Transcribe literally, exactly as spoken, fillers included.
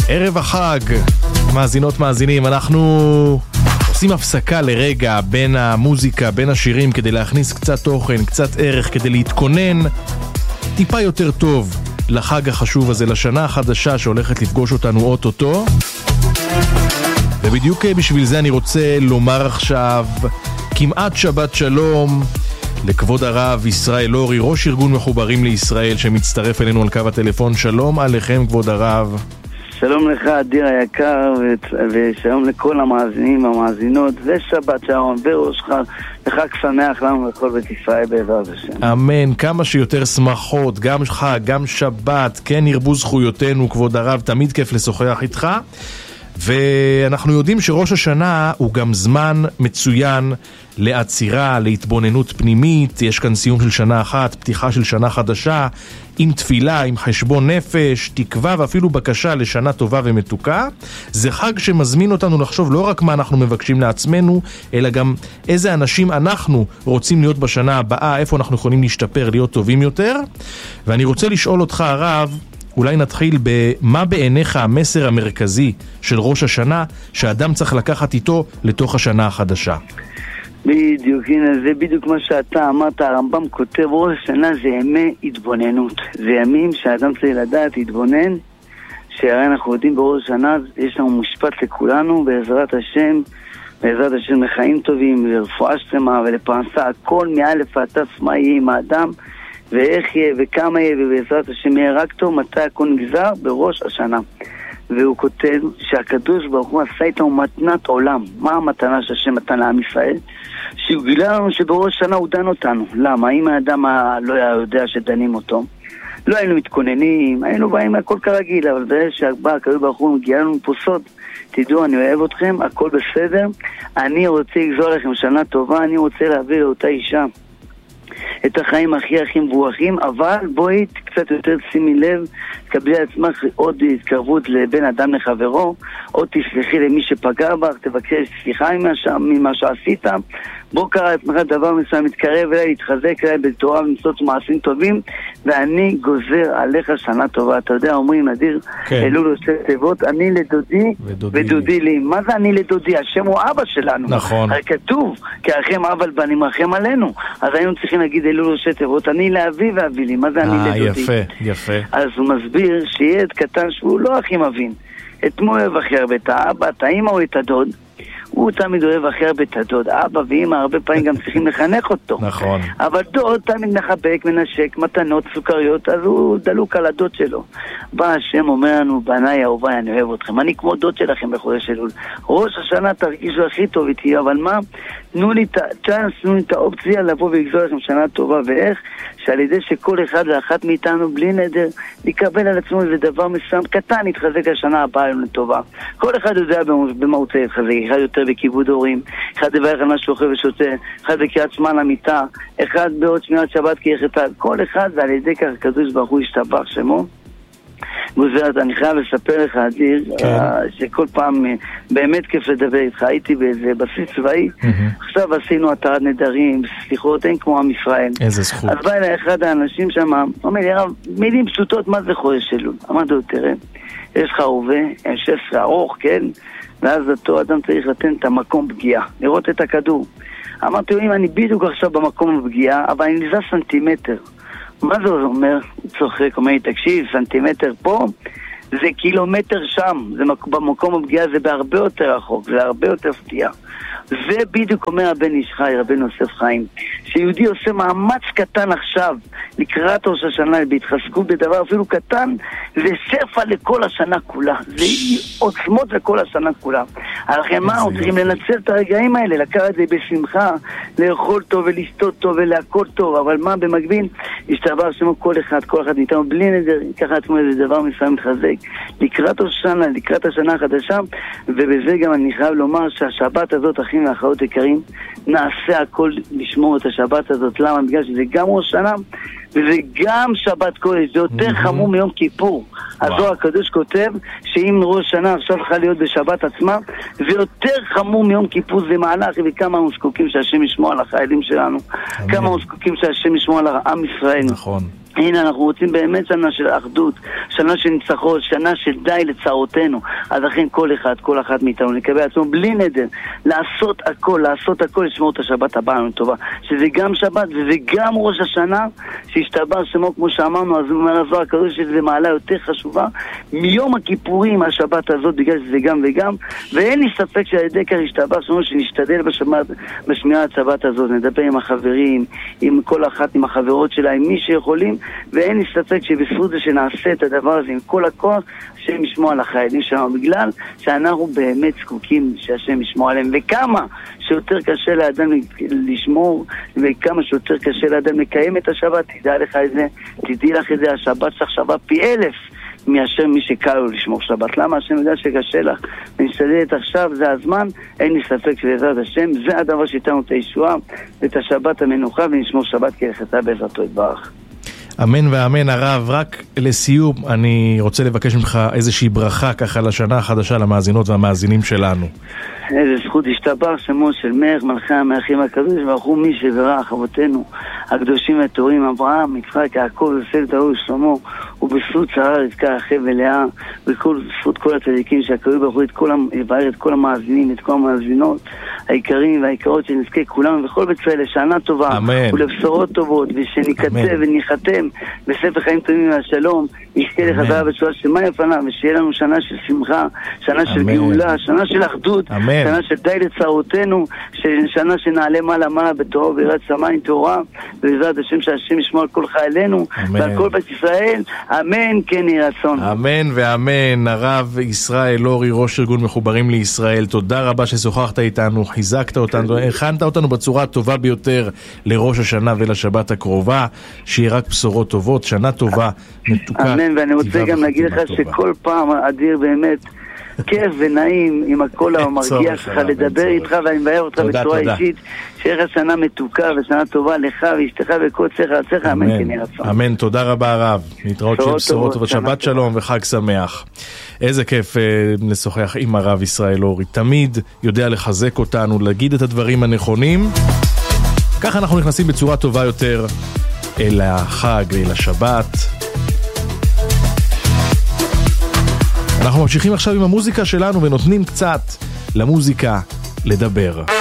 ערב החג, מאזינות מאזינים, אנחנו עושים הפסקה לרגע בין המוזיקה, בין השירים, כדי להכניס קצת תוכן, קצת ערך, כדי להתכונן טיפה יותר טוב לחג החשוב הזה, לשנה החדשה שהולכת לפגוש אותנו אוטוטו. ובדיוק בשביל זה אני רוצה לומר עכשיו כמעט שבת שלום לכבוד הרב ישראל אורי, ראש ארגון מחוברים לישראל, שמצטרף אלינו על קו הטלפון. שלום עליכם כבוד הרב. שלום לך אדיר היקר, ושלום לכל המאזינים והמאזינות, ושבת שלום וראש חג וחג שמח לנו לכל בית ישראל בעזרת השם. אמן. כמה שיותר שמחות, גם חג, גם שבת, כן ירבו זכויותינו כבוד הרב, תמיד כיף לשוחח איתך. ואנחנו יודעים שראש השנה הוא גם זמן מצוין לעצירה, להתבוננות פנימית. יש כאן סיום של שנה אחת, פתיחה של שנה חדשה, עם תפילה, עם חשבון נפש, תקווה ואפילו בקשה לשנה טובה ומתוקה. זה חג שמזמין אותנו לחשוב לא רק מה אנחנו מבקשים לעצמנו, אלא גם איזה אנשים אנחנו רוצים להיות בשנה הבאה, איפה אנחנו יכולים להשתפר, להיות טובים יותר. ואני רוצה לשאול אותך הרב, אולי נתחיל במה בעיניך המסר המרכזי של ראש השנה שאדם צריך לקחת איתו לתוך השנה החדשה? בדיוק, הנה, זה בדיוק מה שאתה אמרת. הרמב"ם כותב, ראש השנה זה ימי התבוננות, זה ימים שאדם צריך לדעת להתבונן, שהרי אנחנו יודעים בראש השנה יש לנו משפט לכולנו, בעזרת השם, בעזרת השם לחיים טובים, לרפואה שלמה ולפרנסה, הכל מאלף ועד תף מה יהיה עם האדם, ואיך יהיה וכמה יהיה, ובעזרת השם יהיה רק טוב, מתי הכל נגזר? בראש השנה. והוא כותב שהקדוש ברוך הוא עשה איתנו מתנת עולם. מה המתנה שהשם מתן לעם ישראל? שהוא גילה לנו שבראש השנה הוא דן אותנו. למה? אם האדם לא היה יודע שדנים אותו, לא היינו מתכוננים, היינו באים הכל כרגיל, אבל זה שהבא הקדוש ברוך הוא מגיע לנו פה סוד. תדעו, אני אוהב אתכם, הכל בסדר, אני רוצה לגזור לכם שנה טובה, אני רוצה להביא לאותה אישה את החיים הכי הכי מבורכים, אבל בואי קצת יותר שימי לב, תקבלי לעצמך עוד התקרבות לבן אדם לחברו, עוד תסלחי למי שפגע בך, תבקש סליחה ממה שעשית, בוא קרא עצמך דבר מסוים, מתקרב אליי, להתחזק אליי בתורה ומצוות מעשים טובים, ואני גוזר עליך שנה טובה. אתה יודע, אומרים נדיר, כן. אלול עושה תיבות, אני לדודי ודודי, ודודי לי. מה זה אני לדודי? השם הוא אבא שלנו. נכון. הרי כתוב, כי לכם אבא על בנים, לכם עלינו. אז היינו צריכים להגיד אלול עושה תיבות, אני לאבי ואבי לי. מה זה אני 아, לדודי? יפה, יפה. אז הוא מסביר שילד קטן שהוא לא הכי מבין. את מי אוהב הכי הרבה, את האבא, את האמא או את הדוד? הוא תמיד אוהב אחר בתדוד. אבא ואמא הרבה פעמים גם צריכים לחנך אותו. נכון. אבל דוד תמיד מחבק, מנשק, מתנות, סוכריות, אז הוא דלוק על הדוד שלו. בא השם אומר לנו, בניי אהוביי, אני אוהב אתכם. אני כמו דוד שלכם בחודש אלול. ראש השנה תרגישו הכי טוב איתי, אבל מה? תנו לי את הצ'אנס, תנו לי את האופציה לבוא ולגזור לכם שנה טובה. ואיך? שעל ידי שכל אחד ואחת מאיתנו בלי נדר לקבל על עצמו איזה דבר מסוים קטן, יתחזק השנה הבאה לנו לטובה. כל אחד יודע במה הוא צריך להתחזק. אחד יותר בכיבוד הורים, אחד לברך על משהו אוכל ושותה, אחד בקריאת שמע למיטה, אחד בעוד שמירת שבת כי יחטא. כל אחד זה על ידי כך הקדוש ברוך הוא ישתבח שמו. גוזרת, אני חייב לספר לך אדיר, כן. שכל פעם באמת כיף לדבר איתך. הייתי באיזה בסיס צבאי, mm-hmm. עכשיו עשינו התרת נדרים, סליחות, אין כמו עם ישראל. איזה זכות. אז בא אליי אחד האנשים שם, אומר לי, הרב, מילים פשוטות, מה זה חודש אלול? אמרתי לו, תראה, יש לך רובה, אין שש עשרה ארוך, כן? ואז אותו אדם צריך לתת את המקום פגיעה, לראות את הכדור. אמרתי לו, אם אני בדיוק עכשיו במקום הפגיעה, אבל אני נזע סנטימטר. מה זה אומר? הוא צוחק, אומר לי, תקשיב, סנטימטר פה, זה קילומטר שם. זה במקום הפגיעה זה בהרבה יותר רחוק, זה הרבה יותר סטייה. זה בדיוק אומר הבן איש חי, רבן יוסף חיים, שיהודי עושה מאמץ קטן עכשיו לקראת ראש השנה, בהתחזקות בדבר אפילו קטן, זה שפע לכל השנה כולה, זה עוצמות לכל השנה כולה. לכן מה, אנחנו צריכים לנצל את הרגעים האלה, לקחת את זה בשמחה, לאכול טוב ולשתות טוב ולהכול טוב, אבל מה במקביל? ישתבר שמו כל אחד, כל אחד ניתן בלי נדר, ככה עצמו איזה דבר מסוים מתחזק לקראת ראש השנה, לקראת השנה החדשה. ובזה גם אני חייב לומר שהשבת הזאת, אחים ואחיות יקרים, נעשה הכל לשמור את השבת הזאת. למה? בגלל שזה גם ראש שנה וזה גם שבת קודש, זה יותר חמור מיום כיפור. הזוהר הקדוש כותב שאם ראש שנה עכשיו צריכה להיות בשבת עצמה, זה יותר חמור מיום כיפור, זה מהלך. וכמה אנחנו זקוקים שהשם ישמור על החיילים שלנו, כמה אנחנו זקוקים שהשם ישמור על עם ישראל. נכון. הנה, אנחנו רוצים באמת שנה של אחדות, שנה של ניצחון, שנה של די לצערותינו. אז לכן כל אחד, כל אחת מאיתנו, נקבל עצמו בלי נדר, לעשות הכל, לעשות הכל, לשמור את השבת הבאה לנו טובה. שזה גם שבת וזה גם ראש השנה, שהשתבר שמו כמו שאמרנו, אז הוא אומר הזוהר הקדוש שזה מעלה יותר חשובה, מיום הכיפורים השבת הזאת, בגלל שזה גם וגם, ואין לי ספק שעל ידי כך השתבר שמו שנשתדל בשבת, בשמירת השבת הזאת, נדבר עם החברים, עם כל אחת, עם החברות שלה, עם מי שיכולים, ואין לי ספק שבזכות זה שנעשה את הדבר הזה עם כל הכוח, השם ישמוע על החיילים שלנו, בגלל שאנחנו באמת זקוקים שהשם ישמוע עליהם, וכמה שיותר קשה לאדם לשמור, וכמה שיותר קשה לאדם לקיים את השבת, תדע לך את זה, תדעי לך את זה, השבת שלך שווה פי אלף מאשר מי שקל לו לשמור שבת. למה? השם יודע שקשה לך ונשתדלת עכשיו, זה הזמן, אין לי ספק שבעזרת השם זה הדבר שיתנו את הישועה ואת השבת המנוחה, ונשמור שבת כהלכתה בעזרתו יתברך. אמן ואמן. הרב, רק לסיום אני רוצה לבקש ממך איזושהי ברכה ככה לשנה החדשה למאזינות והמאזינים שלנו. איזה זכות השתבח שמו של מלך מלכי המלכים הקדוש ברוך הוא, מי שברך אבותינו הקדושים והטהורים אברהם, יצחק, יעקב, יוסף, דוד ושלמה, ובזכות שרה רבקה רחל ולאה, וכל זכות כל הצדיקים שהקדוש ברוך הוא יברך את כל המאזינים, את כל המאזינות העיקרים והעיקרות, שנזכה כולנו וכל בית ישראל לשנה טובה, אמן. ולבשורות טובות, ושנקצה וניחתם בספר חיים טובים והשלום, יזכה לחזרה בצורה שמה יפנה, ושיהיה לנו שנה של שמחה, שנה של אמן. גאולה, שנה של אחדות, אמן. שנה של די לצערותינו, שנה שנעלה מעלה מעלה בתורה וביראת שמיים תורה, ובעזרת השם שהשם ישמור על כל חיילינו ועל כל בית ישראל, אמן כן יהי רצון. אמן ואמן. הרב ישראל אורי, ראש ארגון מחוברים לישראל, תודה רבה ששוחחת איתנו, חיזקת אותנו, הכנת אותנו בצורה הטובה ביותר לראש השנה ולשבת הקרובה, שיהיה רק בשורות טובות, שנה טובה, מתוקה. אמן. ואני רוצה גם להגיד לך שכל פעם אדיר באמת כיף ונעים עם הכל המרגיע שלך לדבר איתך, ואני מבאר אותך בצורה אישית, שיהיה לך שנה מתוקה ושנה טובה לך ואשתך וכל צלך ארצך, אמן כן יהי רצון. אמן, תודה רבה הרב, להתראות של בשורות טובות, שבת שלום וחג שמח. איזה כיף אה, לשוחח עם הרב ישראל אורי, תמיד יודע לחזק אותנו, להגיד את הדברים הנכונים, ככה אנחנו נכנסים בצורה טובה יותר אל החג, אל השבת. אנחנו ממשיכים עכשיו עם המוזיקה שלנו ונותנים קצת למוזיקה לדבר.